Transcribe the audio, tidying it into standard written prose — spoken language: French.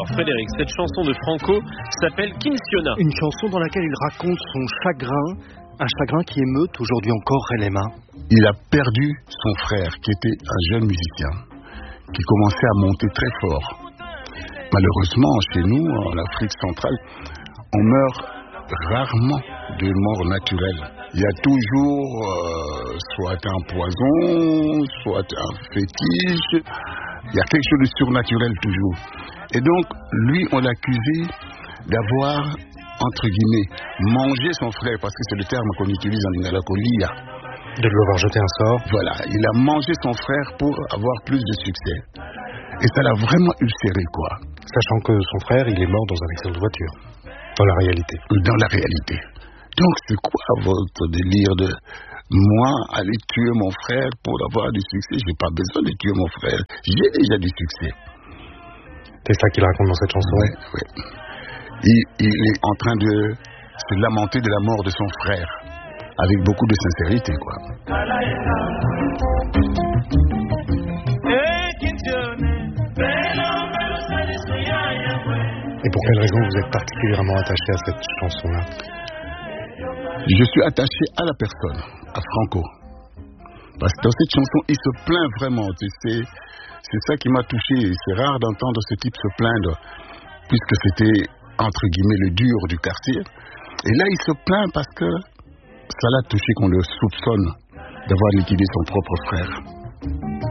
Alors Frédéric, cette chanson de Franco s'appelle Kinsiona. Une chanson dans laquelle il raconte son chagrin, un chagrin qui émeute aujourd'hui encore Relema. Il a perdu son frère qui était un jeune musicien, qui commençait à monter très fort. Malheureusement, chez nous, en Afrique centrale, on meurt rarement de mort naturelle. Il y a toujours soit un poison, soit un fétiche. Il y a quelque chose de surnaturel toujours. Et donc, lui, on l'a accusé d'avoir, entre guillemets, mangé son frère, parce que c'est le terme qu'on utilise en lingala kolia. De lui avoir jeté un sort. Voilà, il a mangé son frère pour avoir plus de succès. Et ça l'a vraiment ulcéré, quoi. Sachant que son frère, il est mort dans un accident de voiture. Dans la réalité. Dans la réalité. Donc, c'est quoi votre délire de moi aller tuer mon frère pour avoir du succès? J'ai pas besoin de tuer mon frère. J'ai déjà du succès. C'est ça qu'il raconte dans cette chanson. Oui. Il est en train de se lamenter de la mort de son frère. Avec beaucoup de sincérité, quoi. Et pour quelle raison vous êtes particulièrement attaché à cette chanson-là? Je suis attaché à la personne, à Franco. Parce que dans cette chanson, il se plaint vraiment. C'est ça qui m'a touché. C'est rare d'entendre ce type se plaindre, puisque c'était, entre guillemets, le dur du quartier. Et là, il se plaint parce que ça l'a touché qu'on le soupçonne d'avoir liquidé son propre frère.